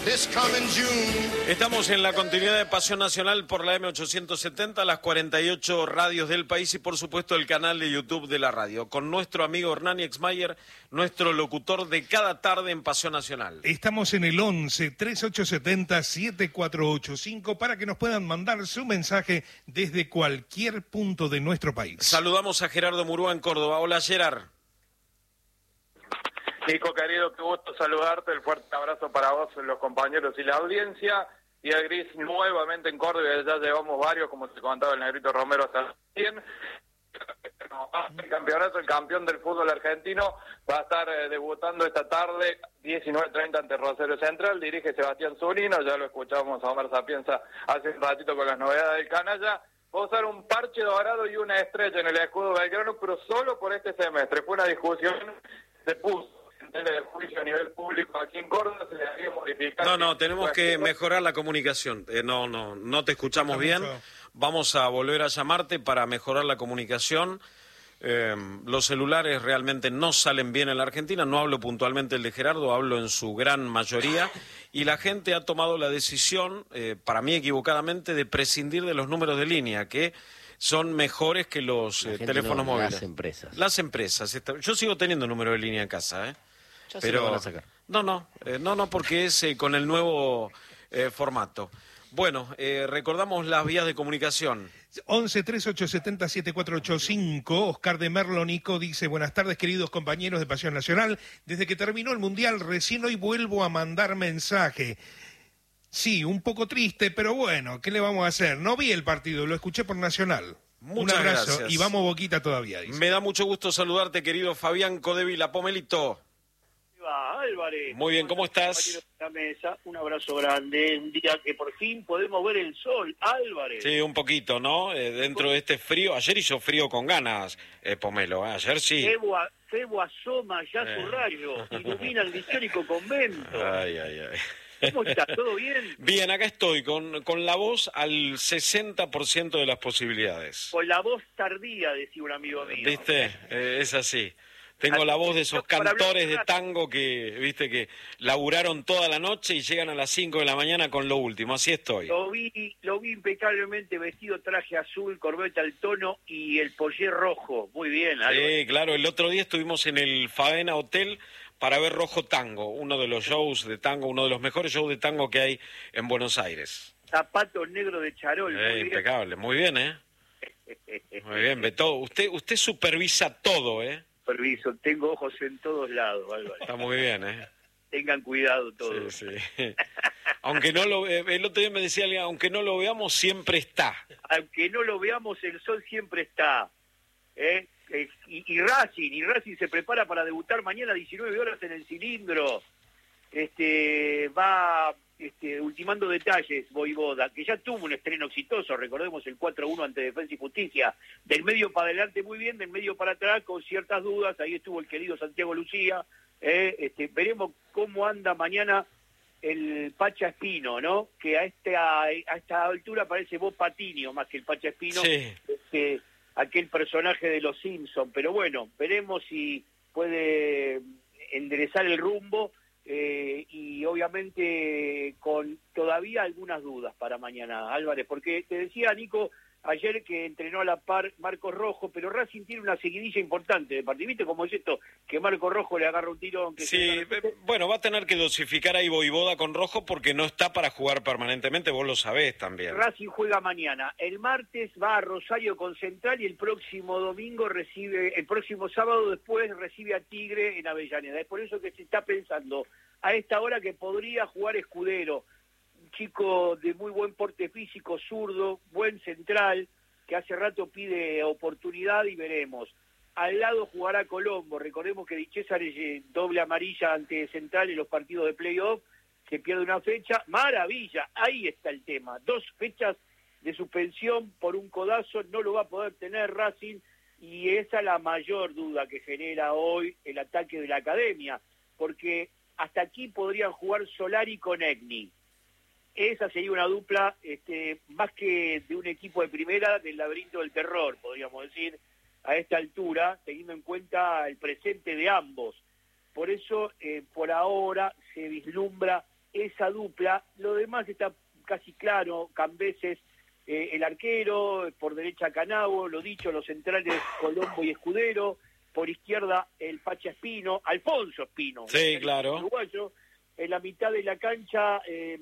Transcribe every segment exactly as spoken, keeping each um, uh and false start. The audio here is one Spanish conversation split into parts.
this coming June. Estamos en la continuidad de Pasión Nacional por la M ochocientos setenta, las cuarenta y ocho radios del país y por supuesto el canal de YouTube de la radio, con nuestro amigo Hernán Exmayer, nuestro locutor de cada tarde en Pasión Nacional. Estamos en el once, treinta y ocho setenta, setenta y cuatro ochenta y cinco para que nos puedan mandar su mensaje desde cualquier punto de nuestro país. Saludamos a Gerardo Murúa en Córdoba. Hola, Gerard. Nico, querido, qué gusto saludarte, el fuerte abrazo para vos, los compañeros y la audiencia, y el Gris nuevamente en Córdoba, ya llevamos varios, como te contaba el Negrito Romero hasta cien. El campeonato, el campeón del fútbol argentino, va a estar eh, debutando esta tarde, diecinueve treinta ante Rosario Central, dirige Sebastián Zunino, ya lo escuchamos a Omar Sapienza hace un ratito con las novedades del canalla. Va a usar un parche dorado y una estrella en el escudo Belgrano, pero solo por este semestre. Fue una discusión, se puso el juicio a nivel público aquí en Córdoba, se le había modificado. No, no, tenemos que mejorar la comunicación. Eh, no, no, no te escuchamos bien. Vamos a volver a llamarte para mejorar la comunicación. Eh, los celulares realmente no salen bien en la Argentina. No hablo puntualmente el de Gerardo, hablo en su gran mayoría. Y la gente ha tomado la decisión, eh, para mí equivocadamente, de prescindir de los números de línea, que son mejores que los eh, teléfonos no, móviles. Las empresas. Las empresas. Yo sigo teniendo número de línea en casa, ¿eh? Ya Pero se lo van a sacar. No, no, eh, no, no, porque es eh, con el nuevo eh, formato. Bueno, eh, recordamos las vías de comunicación. once, treinta y ocho setenta, setenta y cuatro ochenta y cinco. Oscar de Merlonico dice: buenas tardes, queridos compañeros de Pasión Nacional. Desde que terminó el Mundial, recién hoy vuelvo a mandar mensaje. Sí, un poco triste, pero bueno, ¿qué le vamos a hacer? No vi el partido, lo escuché por Nacional. Muchas un abrazo gracias. Y vamos Boquita todavía, dice. Me da mucho gusto saludarte, querido Fabián Codevila. Pomelito. Álvarez. Muy bien, ¿cómo estás? La mesa, un abrazo grande, un día que por fin podemos ver el sol, Álvarez. Sí, un poquito, ¿no? Eh, dentro de este frío, ayer hizo frío con ganas, eh, Pomelo, ¿eh? Ayer sí. Febo, a, Febo asoma ya eh. su rayo, ilumina el histórico convento. Ay, ay, ay. ¿Cómo estás? ¿Todo bien? Bien, acá estoy, con, con la voz al sesenta por ciento de las posibilidades. Con la voz tardía, decía un amigo mío. ¿Viste? Eh, es así. Tengo la voz de esos cantores de tango que, viste, que laburaron toda la noche y llegan a las cinco de la mañana con lo último. Así estoy. Lo vi, lo vi impecablemente vestido, traje azul, corbeta al tono y el pollé rojo. Muy bien, Álvarez. Sí, claro. El otro día estuvimos en el Favena Hotel para ver Rojo Tango, uno de los shows de tango, uno de los mejores shows de tango que hay en Buenos Aires. Zapato negro de charol. Eh, muy impecable. Muy bien, ¿eh? Muy bien, Beto. Usted, usted supervisa todo, ¿eh? Superviso, tengo ojos en todos lados, Álvaro. Está muy bien, ¿eh? Tengan cuidado todos. Sí, sí. Aunque no lo, el otro día me decía alguien, aunque no lo veamos, siempre está. Aunque no lo veamos, el sol siempre está. ¿eh? Y, y Racing, y Racing se prepara para debutar mañana a diecinueve horas en el Cilindro. Este, va este, ultimando detalles, Voivoda, que ya tuvo un estreno exitoso, recordemos el cuatro uno ante Defensa y Justicia, del medio para adelante muy bien, del medio para atrás con ciertas dudas, ahí estuvo el querido Santiago Lucía, eh, este, veremos cómo anda mañana el Pacha Espino, ¿no? Que a esta, a esta altura parece Bob Patiño más que el Pacha Espino, sí. este, aquel personaje de los Simpsons, pero bueno, veremos si puede enderezar el rumbo. Eh, y obviamente con todavía algunas dudas para mañana, Álvarez, porque te decía Nico ayer que entrenó a la par Marcos Rojo, pero Racing tiene una seguidilla importante de partido, ¿viste cómo es esto? Que Marcos Rojo le agarra un tirón. Que sí, se... bueno, va a tener que dosificar ahí Voivoda con Rojo porque no está para jugar permanentemente, vos lo sabés también. Racing juega mañana, el martes va a Rosario con Central y el próximo domingo recibe, el próximo sábado después recibe a Tigre en Avellaneda. Es por eso que se está pensando a esta hora que podría jugar Escudero, chico de muy buen porte físico, zurdo, buen central, que hace rato pide oportunidad y veremos. Al lado jugará Colombo, recordemos que Di César es doble amarilla ante Central en los partidos de playoff, se pierde una fecha, maravilla, ahí está el tema, dos fechas de suspensión por un codazo, no lo va a poder tener Racing, y esa es la mayor duda que genera hoy el ataque de la academia, porque hasta aquí podrían jugar Solari con Egni. Esa sería una dupla, este, más que de un equipo de primera, del laberinto del terror, podríamos decir, a esta altura, teniendo en cuenta el presente de ambos. Por eso, eh, por ahora, se vislumbra esa dupla. Lo demás está casi claro, Cambeses, eh, el arquero, por derecha Canavo, lo dicho, los centrales Colombo y Escudero, por izquierda el Pacha Espino, Alfonso Espino, sí, claro, uruguayo, en la mitad de la cancha eh,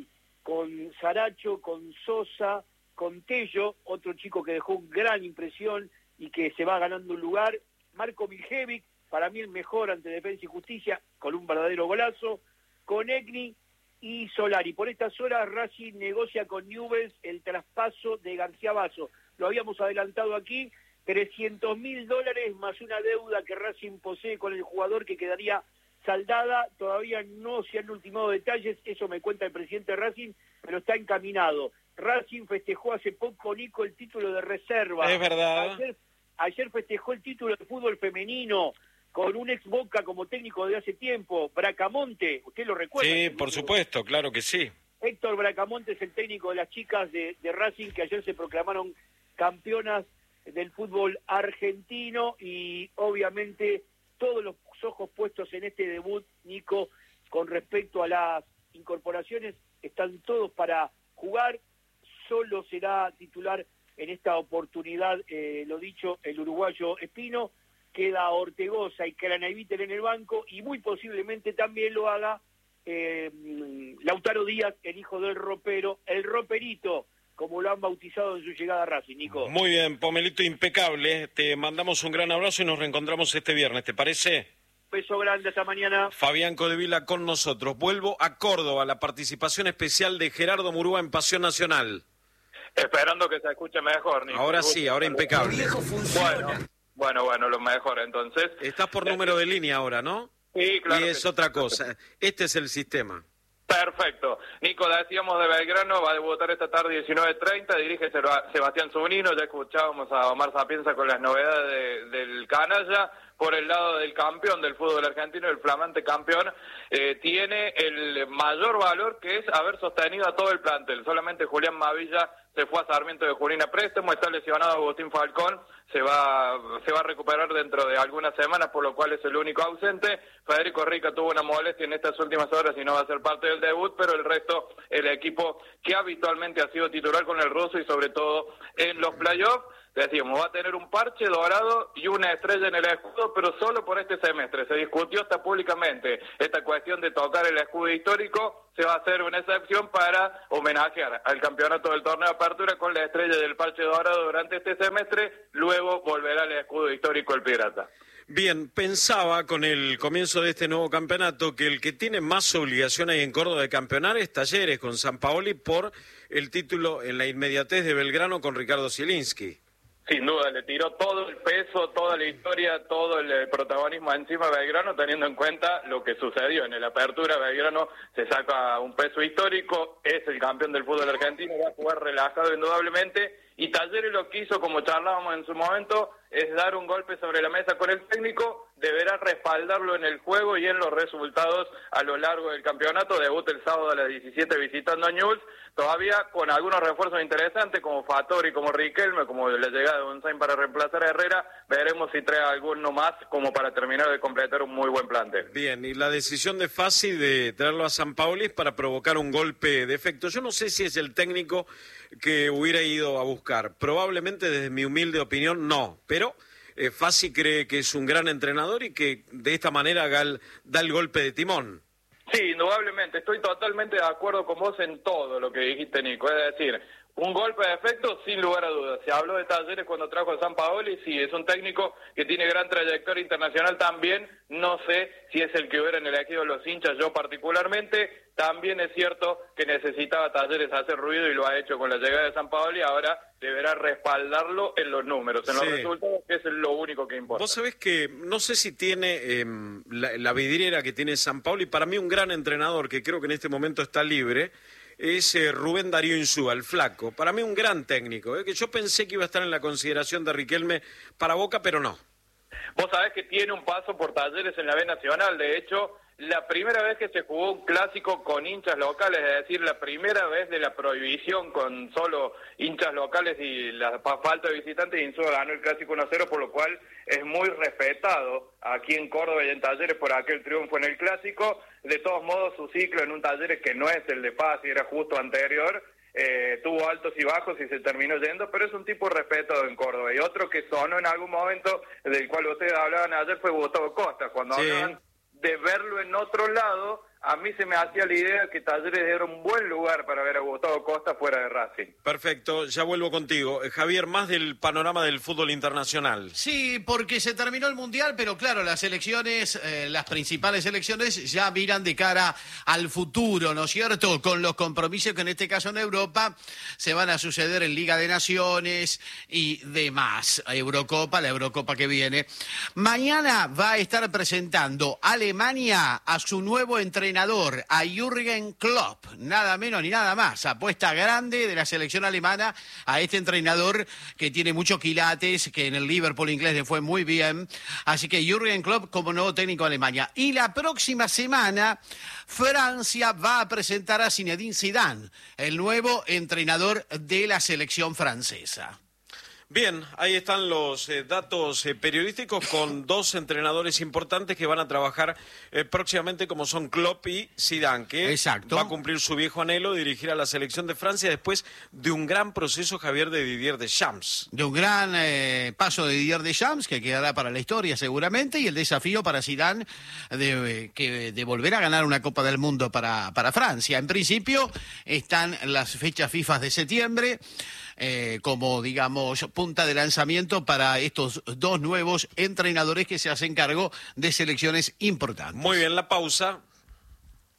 con Saracho, con Sosa, con Tello, otro chico que dejó una gran impresión y que se va ganando un lugar, Marco Miljevic, para mí el mejor ante Defensa y Justicia, con un verdadero golazo, con Egni y Solari. Por estas horas Racing negocia con Newell's el traspaso de García Basso. Lo habíamos adelantado aquí, trescientos mil dólares más una deuda que Racing posee con el jugador que quedaría saldada. Todavía no se han ultimado detalles, eso me cuenta el presidente de Racing, pero está encaminado. Racing festejó hace poco, Nico, el título de reserva. Es verdad. Ayer, ayer festejó el título de fútbol femenino con un ex Boca como técnico de hace tiempo, Bracamonte, ¿usted lo recuerda? Sí, por supuesto, claro que sí. Héctor Bracamonte es el técnico de las chicas de, de Racing, que ayer se proclamaron campeonas del fútbol argentino, y obviamente todos los ojos puestos en este debut, Nico, con respecto a las incorporaciones, están todos para jugar. Solo será titular en esta oportunidad, eh, lo dicho, el uruguayo Espino. Queda Ortegoza y Craneviter en el banco, y muy posiblemente también lo haga eh, Lautaro Díaz, el hijo del ropero, el roperito, como lo han bautizado en su llegada a Racing, Nico. Muy bien, Pomelito, impecable. Te mandamos un gran abrazo y nos reencontramos este viernes, ¿te parece? Beso grande, hasta mañana. Fabián Codevila con nosotros. Vuelvo a Córdoba, la participación especial de Gerardo Murúa en Pasión Nacional. Esperando que se escuche mejor, Nico. Ahora sí, ahora impecable. Bueno, bueno, bueno, lo mejor entonces. Estás por número de línea ahora, ¿no? Sí, claro. Y es que otra sí. cosa. Este es el sistema. Perfecto. Nico, decíamos de Belgrano, va a debutar esta tarde diecinueve treinta, dirige Sebastián Zunino, ya escuchábamos a Omar Sapienza con las novedades de, del canalla. Por el lado del campeón del fútbol argentino, el flamante campeón, eh, tiene el mayor valor, que es haber sostenido a todo el plantel. Solamente Julián Mavilla se fue a Sarmiento de Junín a préstamo, está lesionado Agustín Falcón, se va se va a recuperar dentro de algunas semanas, por lo cual es el único ausente. Federico Rica tuvo una molestia en estas últimas horas y no va a ser parte del debut, pero el resto, el equipo que habitualmente ha sido titular con el ruso y sobre todo en los playoffs. Decíamos, va a tener un parche dorado y una estrella en el escudo, pero solo por este semestre. Se discutió hasta públicamente esta cuestión de tocar el escudo histórico. Se va a hacer una excepción para homenajear al campeonato del torneo de apertura con la estrella del parche dorado durante este semestre. Luego volverá el escudo histórico el Pirata. Bien, pensaba con el comienzo de este nuevo campeonato que el que tiene más obligación ahí en Córdoba de campeonar es Talleres con Sampaoli por el título en la inmediatez de Belgrano con Ricardo Zielinski. Sin duda, le tiró todo el peso, toda la historia, todo el protagonismo encima de Belgrano, teniendo en cuenta lo que sucedió en la apertura. Belgrano se saca un peso histórico, es el campeón del fútbol argentino, va a jugar relajado indudablemente, y Talleres lo que hizo, como charlábamos en su momento, es dar un golpe sobre la mesa con el técnico, deberá respaldarlo en el juego y en los resultados a lo largo del campeonato. Debuta el sábado a las diecisiete visitando a Newell's, todavía con algunos refuerzos interesantes como Fattori, como Riquelme, como la llegada de González para reemplazar a Herrera. Veremos si trae alguno más como para terminar de completar un muy buen plantel. Bien, y la decisión de Fassi de traerlo a Sampaoli es para provocar un golpe de efecto. Yo no sé si es el técnico que hubiera ido a buscar. Probablemente, desde mi humilde opinión, no. Pero eh, Fassi cree que es un gran entrenador y que de esta manera Gal da el golpe de timón. Sí, indudablemente. Estoy totalmente de acuerdo con vos en todo lo que dijiste, Nico. Es decir, un golpe de efecto, sin lugar a dudas. Se habló de Talleres cuando trajo a Sampaoli, sí, es un técnico que tiene gran trayectoria internacional también. No sé si es el que hubieran elegido los hinchas, yo particularmente. También es cierto que necesitaba Talleres hacer ruido y lo ha hecho con la llegada de Sampaoli. Ahora deberá respaldarlo en los números, en sí. los resultados, que es lo único que importa. Vos sabés que no sé si tiene eh, la, la vidriera que tiene Sampaoli. Para mí un gran entrenador que creo que en este momento está libre es eh, Rubén Darío Insúa, el flaco. Para mí un gran técnico, eh, que yo pensé que iba a estar en la consideración de Riquelme para Boca, pero no. Vos sabés que tiene un paso por Talleres en la B Nacional. De hecho, la primera vez que se jugó un clásico con hinchas locales, es decir, la primera vez de la prohibición con solo hinchas locales y la falta de visitantes, Insúa ganó el clásico uno a cero, por lo cual es muy respetado aquí en Córdoba y en Talleres por aquel triunfo en el clásico. de todos modos su ciclo en un Talleres que no es el de Paz y era justo anterior, eh, tuvo altos y bajos y se terminó yendo, pero es un tipo respetado en Córdoba. Y otro que sonó en algún momento, del cual ustedes hablaban ayer, fue Gustavo Costa, cuando sí. hablaban de verlo en otro lado. A mí se me hacía la idea que Talleres era un buen lugar para ver a Gustavo Costa fuera de Racing. Perfecto, ya vuelvo contigo. Eh, Javier, más del panorama del fútbol internacional. Sí, porque se terminó el Mundial, pero claro, las elecciones, eh, las principales elecciones ya miran de cara al futuro, ¿no es cierto? Con los compromisos que en este caso en Europa se van a suceder en Liga de Naciones y demás. Eurocopa, la Eurocopa que viene. Mañana va a estar presentando Alemania a su nuevo entrenador, a Jürgen Klopp, nada menos ni nada más. Apuesta grande de la selección alemana a este entrenador que tiene muchos quilates, que en el Liverpool inglés le fue muy bien. Así que Jürgen Klopp como nuevo técnico de Alemania. Y la próxima semana Francia va a presentar a Zinedine Zidane, el nuevo entrenador de la selección francesa. Bien, ahí están los eh, datos eh, periodísticos con dos entrenadores importantes que van a trabajar eh, próximamente, como son Klopp y Zidane, que Exacto. va a cumplir su viejo anhelo de dirigir a la selección de Francia después de un gran proceso, Javier, de Didier Deschamps. De un gran eh, paso de Didier Deschamps, que quedará para la historia seguramente, y el desafío para Zidane de, que, de volver a ganar una Copa del Mundo para, para Francia. En principio están las fechas FIFA de septiembre, Eh, como, digamos, punta de lanzamiento para estos dos nuevos entrenadores que se hacen cargo de selecciones importantes. Muy bien, la pausa.